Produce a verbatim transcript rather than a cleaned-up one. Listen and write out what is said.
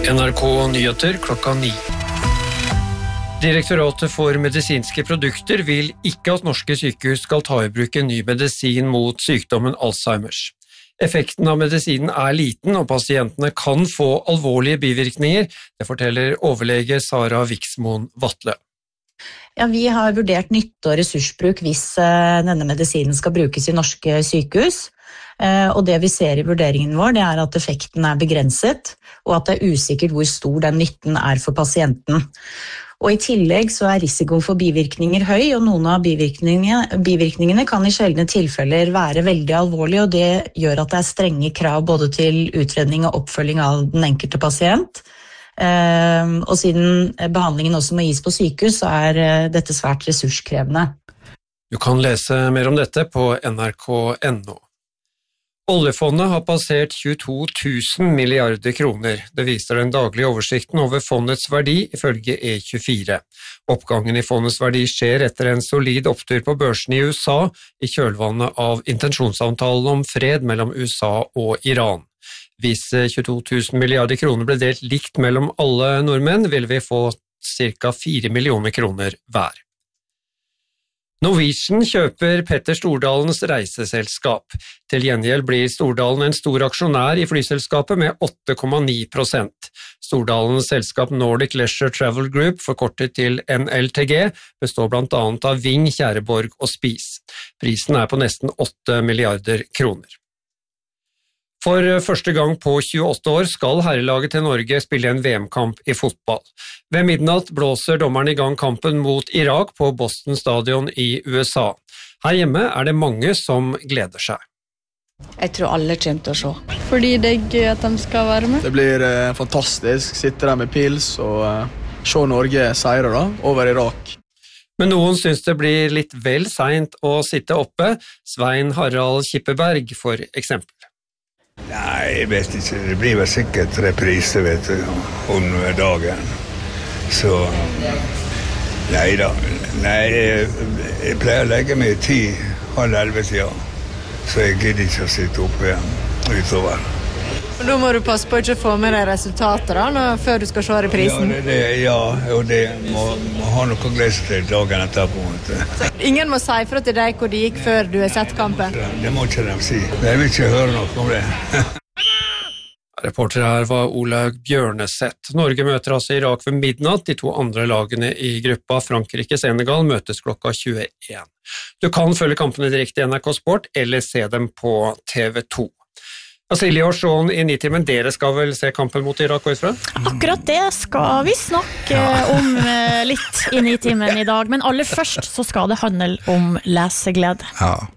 N R K Nyheter klokka ni. Direktoratet for medisinske produkter vil ikke at norske sykehus skal ta i bruk en ny medisin mot sykdommen Alzheimers. Effekten av medisinen er liten, og pasientene kan få alvorlige bivirkninger, det forteller overlege Sara Viksmoen Vatle. Ja, vi har vurdert nytte- og ressursbruk hvis uh, denne medisinen skal brukes i norske sykehus. Uh, og det vi ser i vurderingen vår, det er at effekten er begrenset, og at det er usikkert hvor stor den nytten er for pasienten. Og i tillegg så er risikoen for bivirkninger høy, og noen av bivirkningene, bivirkningene kan i sjeldne tilfeller være veldig alvorlige, og det gjør at det er strenge krav både til utredning og oppfølging av den enkelte pasient. Uh, og siden behandlingen også må gis på sykehus, så er uh, dette svært ressurskrevende. Du kan lese mer om dette på N R K punktum N O. Oljefondet har passert tjueto tusen milliarder kroner. Det viser den daglige oversikten over fondets verdi ifølge E tjuefire. Oppgangen i fondets verdi skjer etter en solid opptur på børsen i U S A i kjølvannet av intensjonsavtalen om fred mellom U S A og Iran. Hvis tjueto tusen milliarder kroner ble delt likt mellom alle nordmenn, vil vi få ca. fire millioner kroner hver. Norwegian kjøper Petter Stordalens reiseselskap. Til gjengjeld blir Stordalen en stor aksjonær i flyselskapet med åtte komma ni prosent. Stordalens selskap Nordic Leisure Travel Group, forkortet til N L T G, består blant annet av Ving, Kjæreborg og Spis. Prisen er på nesten åtte milliarder kroner. For første gang på tjueåtte år skal herrelaget til Norge spille en V M-kamp i fotball. Ved midnatt blåser dommeren i gang kampen mot Irak på Boston Stadion i U S A. Her hjemme er det mange som gleder seg. Jeg tror alle kommer til å se. Fordi det er gøy at de skal være med. Det blir eh, fantastisk. Sitte der med pils og eh, se Norge seire da, over Irak. Men noen synes det blir litt vel sent å sitte oppe. Svein Harald Kippeberg for eksempel. Nei, jeg vet ikke. Det blir vel sikkert reprise, vet du, om dagen. Så, nei da. Nei, jeg, jeg pleier å legge meg ti, halv elleve tida. Så jeg gidder ikke å sitte oppe utover. Men da må du passe på ikke å få med deg resultater da, når, før du skal se reprisen. Ja, det, det, ja, og det må, må ha noe å glede til dagen etterpå. Så ingen må si fra til deg hvor det gikk før du har sett kampen? Det, det må ikke de si. Jeg vil ikke høre noe om det. Reporter her var Olaug Bjørneseth. Norge møter altså Irak ved midnatt. De to andre lagene i gruppa Frankrike-Senegal møtes klokka tjueen. Du kan følge kampene direkte i N R K Sport eller se dem på T V to. Silje og Sean i Nitimen, dere skal vel se kampen mot Irak og utfra? Akkurat det skal vi snakke om litt i Nitimen i dag, men aller først så skal det handle om leseglede. Ja.